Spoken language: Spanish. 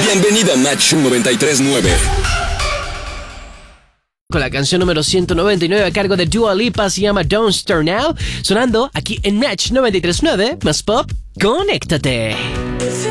Bienvenida a Match 93.9. Con la canción número 199 a cargo de Dua Lipa, se llama Don't Start Now, sonando aquí en Match 93.9, más pop, conéctate.